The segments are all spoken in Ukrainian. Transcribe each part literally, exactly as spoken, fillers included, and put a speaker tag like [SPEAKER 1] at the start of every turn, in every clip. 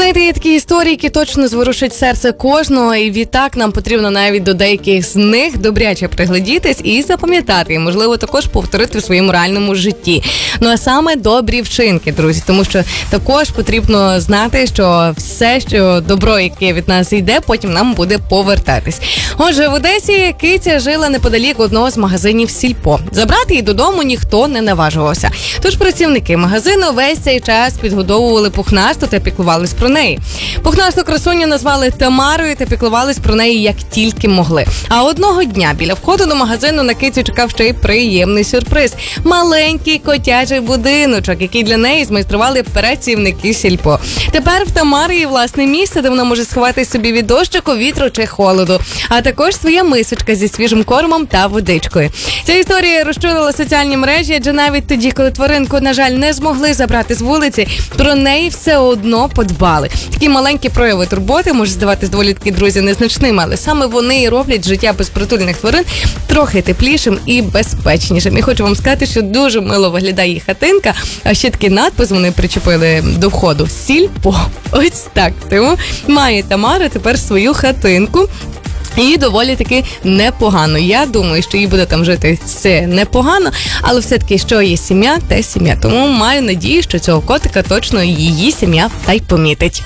[SPEAKER 1] Знаєте, є такі історії, які точно зворушать серце кожного, і відтак нам потрібно навіть до деяких з них добряче приглядітись і запам'ятати, і, можливо, також повторити в своєму реальному житті. Ну, а саме добрі вчинки, друзі, тому що також потрібно знати, що все, що добро, яке від нас йде, потім нам буде повертатись. Отже, в Одесі киця жила неподалік одного з магазинів Сільпо. Забрати її додому ніхто не наважувався. Тож працівники магазину весь цей час підгодовували пухнасту та піклувались про неї. Пухнасту красуню назвали Тамарою та піклувались про неї як тільки могли. А одного дня біля входу до магазину на кицю чекав ще й приємний сюрприз. Маленький котячий будиночок, який для неї змайстрували працівники Сільпо. Тепер в Тамари є власне місце, де вона може сховати собі від дощику, вітру чи холоду. А також своя мисочка зі свіжим кормом та водичкою. Ця історія розчулила соціальні мережі, адже навіть тоді, коли тваринку, на жаль, не змогли забрати з вулиці, про неї все одно подбали. Такі маленькі прояви турботи можуть здаватись доволі таки, друзі, незначними, але саме вони і роблять життя безпритульних тварин трохи теплішим і безпечнішим. І хочу вам сказати, що дуже мило виглядає її хатинка, а ще такий надпис вони причепили до входу – Сільпо. Ось так. Тому має Тамара тепер свою хатинку. І доволі таки непогано. Я думаю, що їй буде там жити все непогано, але все-таки, що є сім'я, те сім'я. Тому маю надію, що цього котика точно її сім'я та й помітить.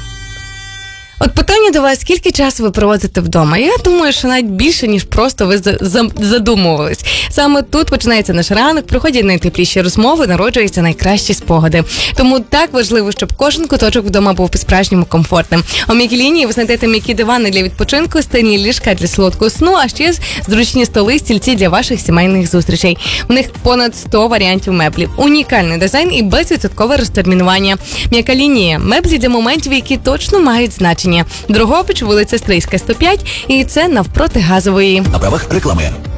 [SPEAKER 1] От питання до вас, скільки часу ви проводите вдома? Я думаю, що навіть більше, ніж просто ви задумувались. Саме тут починається наш ранок, проходять найтепліші розмови, народжуються найкращі спогади. Тому так важливо, щоб кожен куточок вдома був по-справжньому комфортним. У м'якій лінії ви знайдете м'які дивани для відпочинку, стильні ліжка для солодкого сну, а ще зручні столи, стільці для ваших сімейних зустрічей. У них понад сто варіантів меблів, унікальний дизайн і безвідсоткове розтермінування. М'яка лінія – меблі для моментів, які точно мають значення. Дрогобич, вулиця Стрийська, сто п'ять, і це навпроти Газової.
[SPEAKER 2] На правах реклами.